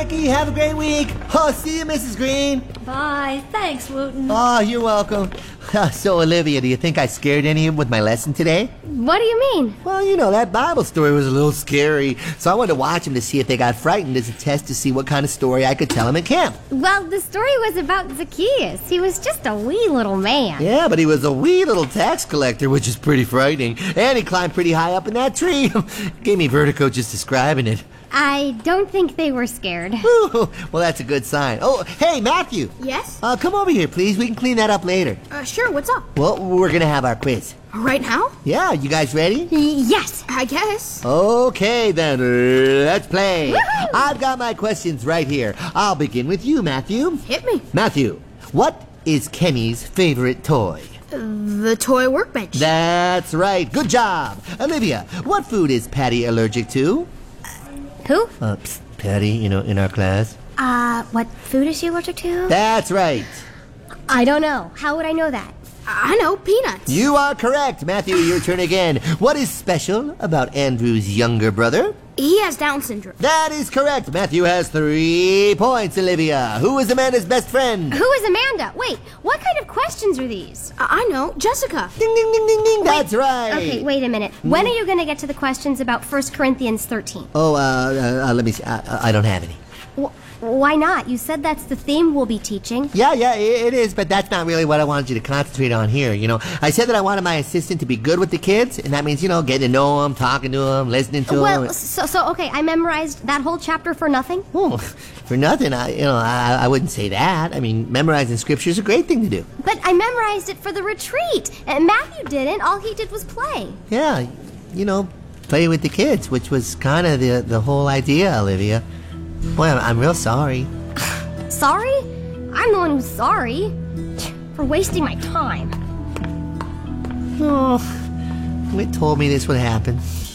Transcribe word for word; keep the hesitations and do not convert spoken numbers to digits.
Becky, have a great week. Oh, see you, Missus Green. Bye. Thanks, Wooten. Oh, you're welcome. So, Olivia, do you think I scared any of you with my lesson today? What do you mean? Well, you know, that Bible story was a little scary, so I wanted to watch them to see if they got frightened as a test to see what kind of story I could tell them at camp. Well, the story was about Zacchaeus. He was just a wee little man. Yeah, but he was a wee little tax collector, which is pretty frightening. And he climbed pretty high up in that tree. Gave me vertigo just describing it. I don't think they were scared. Ooh, well, that's a good sign. Oh, hey, Matthew. Yes? Uh, come over here, please. We can clean that up later. Uh, sure, what's up? Well, we're going to have our quiz. Right now? Yeah, you guys ready? Yes. I guess. Okay, then, uh, let's play. Woohoo! I've got my questions right here. I'll begin with you, Matthew. Hit me. Matthew, what is Kenny's favorite toy? The toy workbench. That's right. Good job. Olivia, what food is Patty allergic to? Who? Uh, psst, Patty, you know, in our class. Uh, what food is she allergic to? That's right. I don't know. How would I know that? I know, peanuts. You are correct. Matthew, your turn again. What is special about Andrew's younger brother? He has Down syndrome. That is correct. Matthew has three points, Olivia. Who is Amanda's best friend? Who is Amanda? Wait, what kind of questions are these? I I know, Jessica. Ding, ding, ding, ding, ding. That's right. Okay, wait a minute. When are you going to get to the questions about First Corinthians thirteen? Oh, uh, uh, uh let me see. I, I don't have any. Wh- why not? You said that's the theme we'll be teaching. Yeah, yeah, it it is, but that's not really what I wanted you to concentrate on here, you know. I said that I wanted my assistant to be good with the kids, and that means, you know, getting to know them, talking to them, listening to Well, them. so, so okay, I memorized that whole chapter for nothing? Oh, for nothing, I, you know, I, I wouldn't say that. I mean, memorizing scripture is a great thing to do. But I memorized it for the retreat, and Matthew didn't. All he did was play. Yeah, you know, play with the kids, which was kind of the, the whole idea, Olivia. Boy, I'm, I'm real sorry. Sorry? I'm the one who's sorry. For wasting my time. Oh, it told me this would happen.